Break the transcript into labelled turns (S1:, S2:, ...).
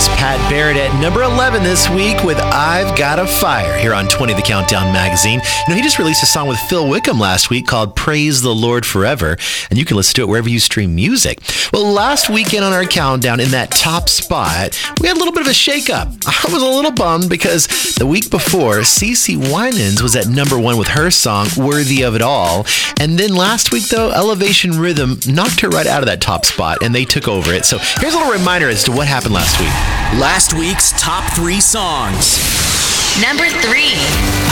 S1: was Pat Barrett at number 11 this week with I've Got a Fire here on 20 The Countdown magazine. He just released a song with Phil Wickham last week called Praise the Lord Forever, and you can listen to it wherever you stream music. Well, last weekend on our countdown in that top spot, we had a little bit of a shakeup. I was a little bummed because the week before, CeCe Winans was at number 1 with her song Worthy of It All, and then last week though, Elevation Rhythm knocked her right out of that top spot and they took over it. So here's a little reminder as to what happened last week.
S2: Last week's top 3 songs.
S3: Number 3.